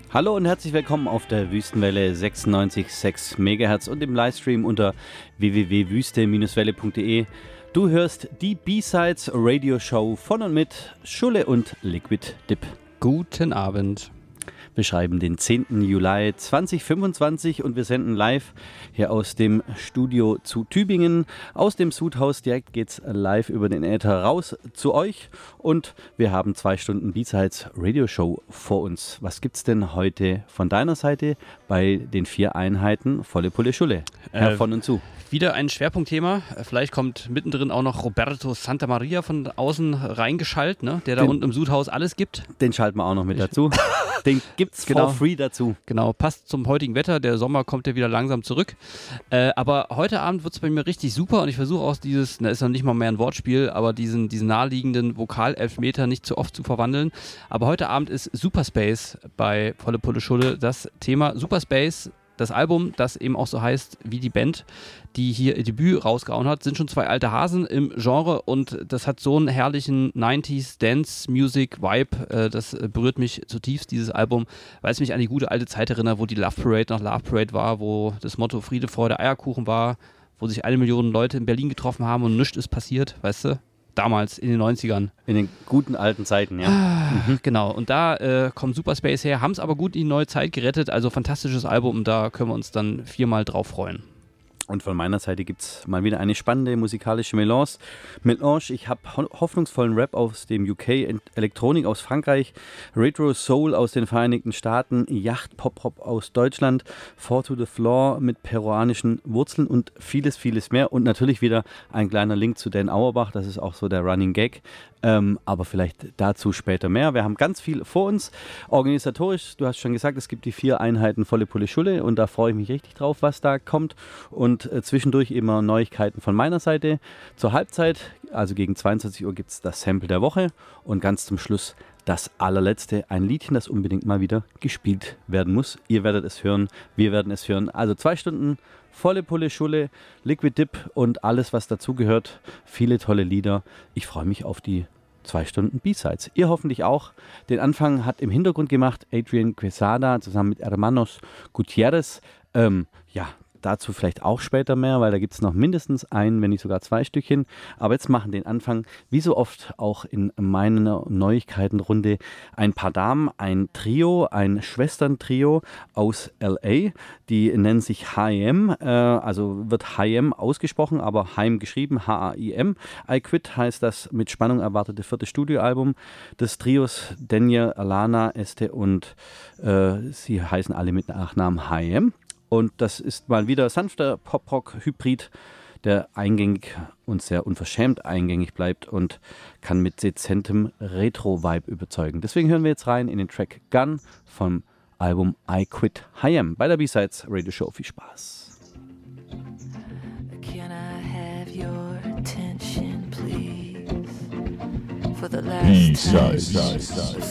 Hallo und herzlich willkommen auf der Wüstenwelle 96,6 MHz und im Livestream unter www.wüste-welle.de. Du hörst die B-Sides Radio Show von und mit Schulle und Liquid Dip. Guten Abend. Wir schreiben den 10. Juli 2025 und wir senden live hier aus dem Studio zu Tübingen. Aus dem Sudhaus direkt geht's live über den Äther raus zu euch und wir haben 2 Stunden B-Sides Radio Show vor uns. Was gibt's denn heute von deiner Seite bei den 4 Einheiten Volle Pulle Schulle? Herr von und zu. Wieder ein Schwerpunktthema. Vielleicht kommt mittendrin auch noch Roberto Santamaria von außen reingeschaltet, ne? Der da unten im Sudhaus alles gibt. Den schalten wir auch noch mit dazu. Den gibt's for free dazu. Genau, passt zum heutigen Wetter. Der Sommer kommt ja wieder langsam zurück. Aber heute Abend wird es bei mir richtig super und ich versuche auch dieses, ist noch nicht mal mehr ein Wortspiel, aber diesen naheliegenden Vokalelfmeter nicht zu oft zu verwandeln. Aber heute Abend ist Superspace bei Volle Pulle Schulle das Thema. Superspace, das Album, das eben auch so heißt wie die Band, die hier ihr Debüt rausgehauen hat, sind schon 2 alte Hasen im Genre und das hat so einen herrlichen 90s Dance-Music-Vibe, das berührt mich zutiefst, dieses Album, weil es mich an die gute alte Zeit erinnert, wo die Love Parade noch Love Parade war, wo das Motto Friede, Freude, Eierkuchen war, wo sich 1 Million Leute in Berlin getroffen haben und nichts ist passiert, weißt du? Damals, in den 90ern. In den guten alten Zeiten, ja. Genau, und da kommt Superspace her, haben es aber gut in die neue Zeit gerettet, also fantastisches Album und da können wir uns dann 4-mal drauf freuen. Und von meiner Seite gibt es mal wieder eine spannende musikalische Melange. Ich habe hoffnungsvollen Rap aus dem UK, Elektronik aus Frankreich, Retro Soul aus den Vereinigten Staaten, Yacht Pop-Hop aus Deutschland, Four to the Floor mit peruanischen Wurzeln und vieles, vieles mehr. Und natürlich wieder ein kleiner Link zu Dan Auerbach, das ist auch so der Running Gag. Aber vielleicht dazu später mehr. Wir haben ganz viel vor uns. Organisatorisch, du hast schon gesagt, es gibt die 4 Einheiten Volle Pulle Schulle und da freue ich mich richtig drauf, was da kommt. Und zwischendurch immer Neuigkeiten von meiner Seite. Zur Halbzeit, also gegen 22 Uhr, gibt es das Sample der Woche und ganz zum Schluss das allerletzte, ein Liedchen, das unbedingt mal wieder gespielt werden muss. Ihr werdet es hören, wir werden es hören. Also 2 Stunden Volle Pulle Schulle, Liquid Dip und alles, was dazugehört. Viele tolle Lieder. Ich freue mich auf die 2 Stunden B-Sides. Ihr hoffentlich auch. Den Anfang hat im Hintergrund gemacht Adrian Quesada zusammen mit Hermanos Gutierrez. Dazu vielleicht auch später mehr, weil da gibt es noch mindestens 1, wenn nicht sogar 2 Stückchen. Aber jetzt machen den Anfang, wie so oft auch in meiner Neuigkeitenrunde, ein paar Damen, ein Trio, ein Schwesterntrio aus L.A., die nennen sich H.I.M., also wird H.I.M. ausgesprochen, aber Haim geschrieben, H-A-I-M. I Quit heißt das mit Spannung erwartete 4. Studioalbum des Trios Daniel, Alana, Este und sie heißen alle mit Nachnamen H.I.M. Und das ist mal wieder sanfter Pop-Rock-Hybrid, der eingängig und sehr unverschämt eingängig bleibt und kann mit dezentem Retro-Vibe überzeugen. Deswegen hören wir jetzt rein in den Track Gun vom Album I Quit H.I.M. bei der B-Sides Radio Show. Viel Spaß. Can I have your attention, please? For the last time.